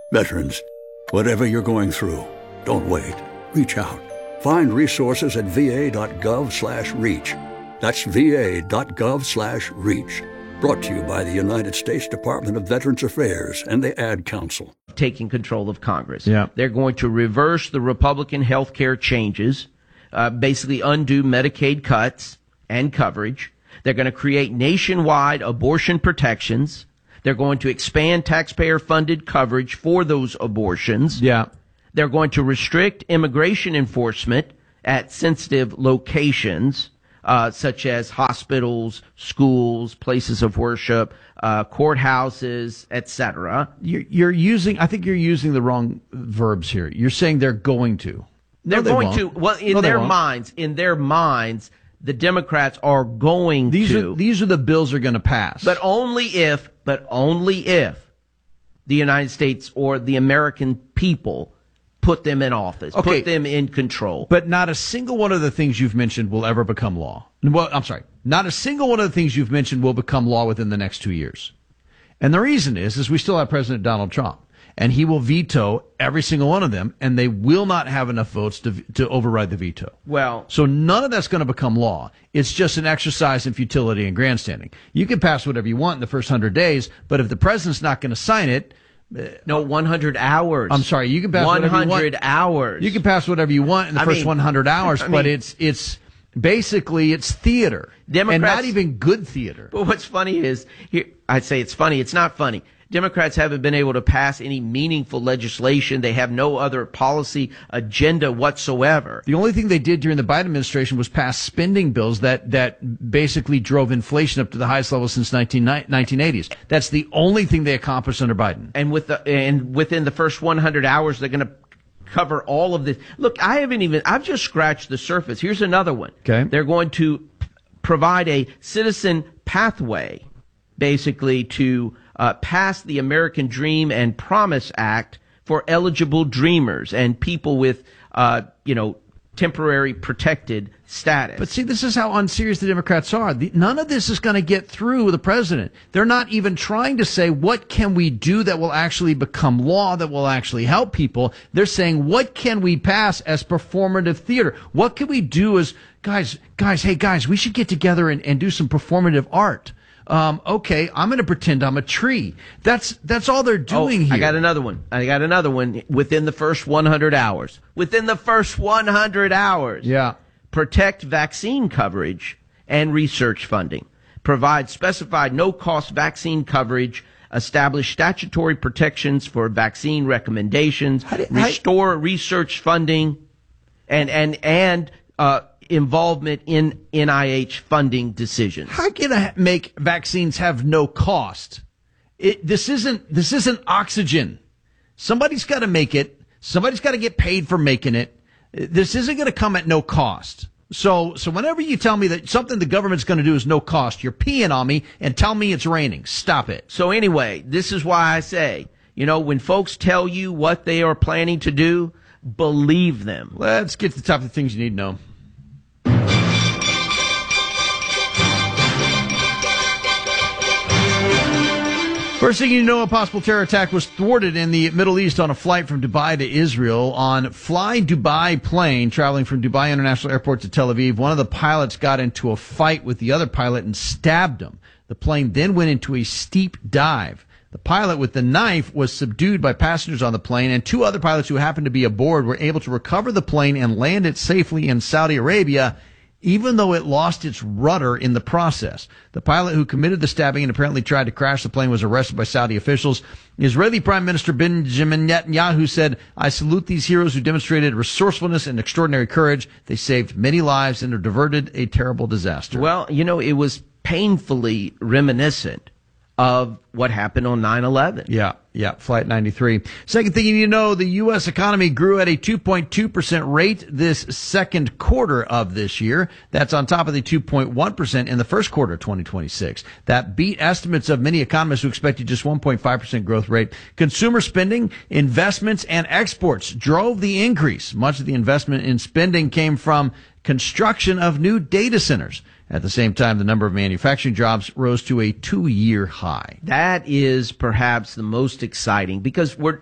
Veterans, whatever you're going through, don't wait. Reach out. Find resources at va.gov/reach. That's va.gov/reach. Brought to you by the United States Department of Veterans Affairs and the Ad Council. Taking control of Congress. Yeah. They're going to reverse the Republican health care changes, basically undo Medicaid cuts and coverage. They're going to create nationwide abortion protections. They're going to expand taxpayer-funded coverage for those abortions. Yeah. They're going to restrict immigration enforcement at sensitive locations, such as hospitals, schools, places of worship, courthouses, etc. I think you're using the wrong verbs here. You're saying they're going to. They're going to. Well, in their minds, the Democrats are going to. These are the bills they're going to pass. But only if the United States or the American people put them in office, put them in control. But not a single one of the things you've mentioned will ever become law. Well, I'm sorry. Not a single one of the things you've mentioned will become law within the next 2 years. And the reason is we still have President Donald Trump. And he will veto every single one of them, and they will not have enough votes to override the veto. Well, so none of that's going to become law. It's just an exercise in futility and grandstanding. You can pass whatever you want in the first 100 days, but if the president's not going to sign it, 100 hours. I'm sorry, you can pass 100 hours. You can pass whatever you want in the first 100 hours, but it's basically it's theater, Democrats, and not even good theater. But what's funny is, I'd say it's funny. It's not funny. Democrats haven't been able to pass any meaningful legislation. They have no other policy agenda whatsoever. The only thing they did during the Biden administration was pass spending bills that basically drove inflation up to the highest level since 1980s. That's the only thing they accomplished under Biden. And within the first 100 hours, they're going to cover all of this. Look, I've just scratched the surface. Here's another one. Okay. They're going to provide a citizen pathway, basically, to pass the American Dream and Promise Act for eligible dreamers and people with, temporary protected status. But see, this is how unserious the Democrats are. None of this is going to get through the president. They're not even trying to say, what can we do that will actually become law, that will actually help people? They're saying, what can we pass as performative theater? What can we do as, guys, we should get together and do some performative art. Okay, I'm going to pretend I'm a tree. That's all they're doing here. I got another one within the first 100 hours. Within the first 100 hours. Yeah. Protect vaccine coverage and research funding. Provide specified no-cost vaccine coverage. Establish statutory protections for vaccine recommendations. Restore research funding and involvement in NIH funding decisions. How can I make vaccines have no cost? This isn't oxygen. Somebody's got to make it. Somebody's got to get paid for making it. This isn't going to come at no cost. So whenever you tell me that something the government's going to do is no cost, you're peeing on me and tell me it's raining. Stop it. So anyway, this is why I say, when folks tell you what they are planning to do, believe them. Let's get to the top of the things you need to know. First thing you know, a possible terror attack was thwarted in the Middle East on a flight from Dubai to Israel. On Fly Dubai plane traveling from Dubai International Airport to Tel Aviv, one of the pilots got into a fight with the other pilot and stabbed him. The plane then went into a steep dive. The pilot with the knife was subdued by passengers on the plane, and two other pilots who happened to be aboard were able to recover the plane and land it safely in Saudi Arabia, even though it lost its rudder in the process. The pilot who committed the stabbing and apparently tried to crash the plane was arrested by Saudi officials. Israeli Prime Minister Benjamin Netanyahu said, "I salute these heroes who demonstrated resourcefulness and extraordinary courage. They saved many lives and diverted a terrible disaster." Well, it was painfully reminiscent of what happened on 9/11. Yeah, Flight 93. Second thing you need to know, the U.S. economy grew at a 2.2% rate this second quarter of this year. That's on top of the 2.1% in the first quarter of 2026. That beat estimates of many economists who expected just 1.5% growth rate. Consumer spending, investments, and exports drove the increase. Much of the investment in spending came from construction of new data centers. At the same time, the number of manufacturing jobs rose to a 2-year high. That is perhaps the most exciting because we're